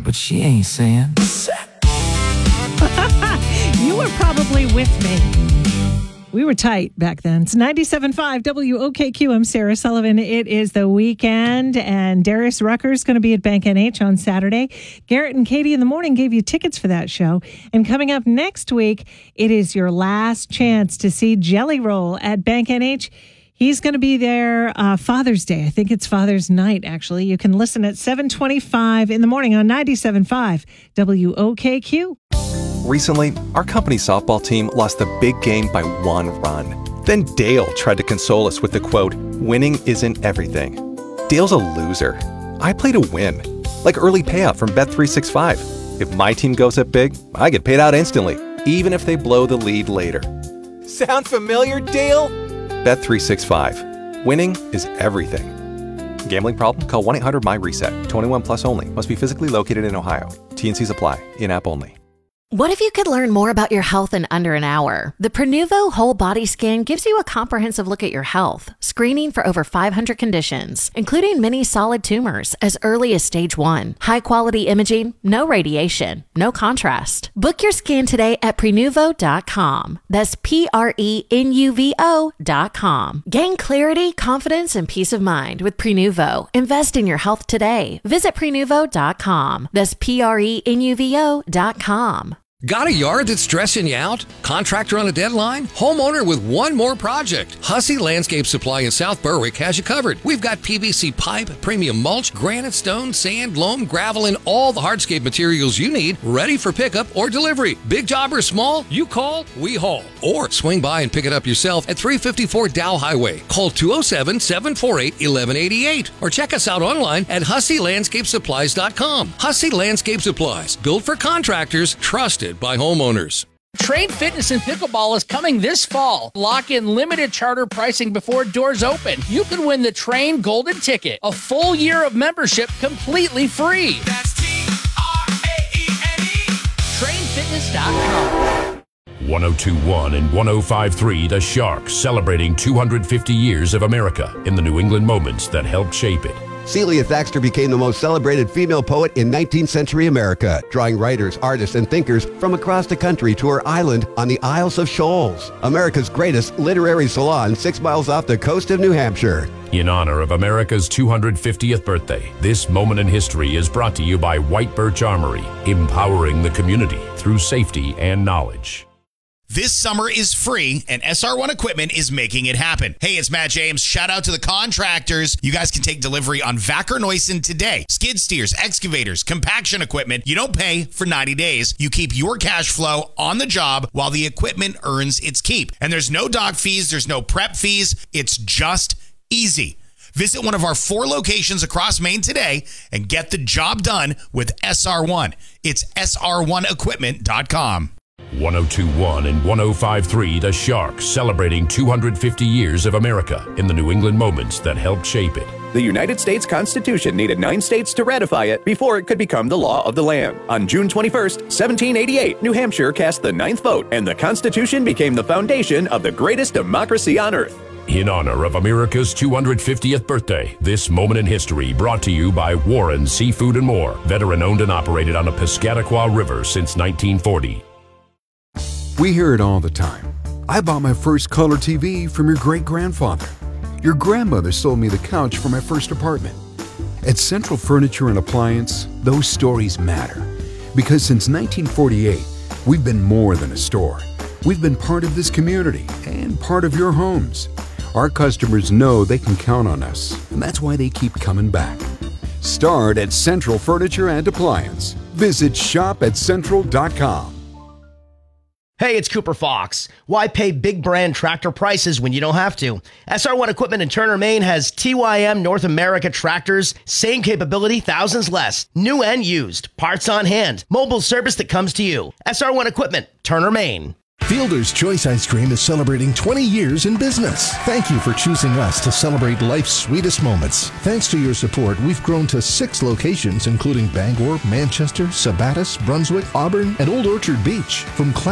but she ain't saying. You were probably with me. We were tight back then. It's 97.5 WOKQ. I'm Sarah Sullivan. It is the weekend, and Darius Rucker's going to be at Bank NH on Saturday. Garrett and Katie in the morning gave you tickets for that show. And coming up next week, it is your last chance to see Jelly Roll at Bank NH. He's going to be there Father's Day. I think it's Father's Night, actually. You can listen at 7:25 in the morning on 97.5 WOKQ. Recently, our company softball team lost the big game by 1 run. Then Dale tried to console us with the quote, "Winning isn't everything." Dale's a loser. I play to win, like early payout from Bet365. If my team goes up big, I get paid out instantly, even if they blow the lead later. Sound familiar, Dale? Bet365. Winning is everything. Gambling problem? Call 1-800-MY-RESET. 21 plus only. Must be physically located in Ohio. T&Cs apply. In-app only. What if you could learn more about your health in under an hour? The Prenuvo Whole Body Scan gives you a comprehensive look at your health, screening for over 500 conditions, including many solid tumors as early as stage 1. High-quality imaging, no radiation, no contrast. Book your scan today at Prenuvo.com. That's Prenuvo.com. Gain clarity, confidence, and peace of mind with Prenuvo. Invest in your health today. Visit Prenuvo.com. That's Prenuvo.com. Got a yard that's stressing you out? Contractor on a deadline? Homeowner with one more project? Hussey Landscape Supply in South Berwick has you covered. We've got PVC pipe, premium mulch, granite, stone, sand, loam, gravel, and all the hardscape materials you need ready for pickup or delivery. Big job or small, you call, we haul. Or swing by and pick it up yourself at 354 Dow Highway. Call 207-748-1188 or check us out online at HusseyLandscapeSupplies.com. Hussey Landscape Supplies, built for contractors, trusted by homeowners. Trade Fitness and Pickleball is coming this fall. Lock in limited charter pricing before doors open. You can win the Train Golden Ticket, a full year of membership completely free. That's TRAENE. TrainFitness.com. 102.1 and 105.3 The Shark, celebrating 250 years of America in the New England moments that helped shape it. Celia Thaxter became the most celebrated female poet in 19th century America, drawing writers, artists, and thinkers from across the country to her island on the Isles of Shoals, America's greatest literary salon 6 miles off the coast of New Hampshire. In honor of America's 250th birthday, this moment in history is brought to you by White Birch Armory, empowering the community through safety and knowledge. This summer is free, and SR1 Equipment is making it happen. Hey, it's Matt James. Shout out to the contractors. You guys can take delivery on Vacker Neuson today. Skid steers, excavators, compaction equipment. You don't pay for 90 days. You keep your cash flow on the job while the equipment earns its keep. And there's no dock fees. There's no prep fees. It's just easy. Visit one of our 4 locations across Maine today and get the job done with SR1. It's SR1Equipment.com. 102.1 and 105.3 The Shark, celebrating 250 years of America in the New England moments that helped shape it. The United States Constitution needed 9 states to ratify it before it could become the law of the land. On June 21st, 1788, New Hampshire cast the 9th vote, and the Constitution became the foundation of the greatest democracy on earth. In honor of America's 250th birthday, this moment in history brought to you by Warren Seafood and More, veteran owned and operated on the Piscataqua River since 1940. We hear it all the time. I bought my first color TV from your great-grandfather. Your grandmother sold me the couch for my first apartment. At Central Furniture and Appliance, those stories matter. Because since 1948, we've been more than a store. We've been part of this community and part of your homes. Our customers know they can count on us, and that's why they keep coming back. Start at Central Furniture and Appliance. Visit shop@central.com. Hey, it's Cooper Fox. Why pay big brand tractor prices when you don't have to? SR1 Equipment in Turner, Maine has TYM North America tractors, same capability, thousands less, new and used, parts on hand, mobile service that comes to you. SR1 Equipment, Turner, Maine. Fielder's Choice Ice Cream is celebrating 20 years in business. Thank you for choosing us to celebrate life's sweetest moments. Thanks to your support, we've grown to 6 locations, including Bangor, Manchester, Sabattus, Brunswick, Auburn, and Old Orchard Beach. From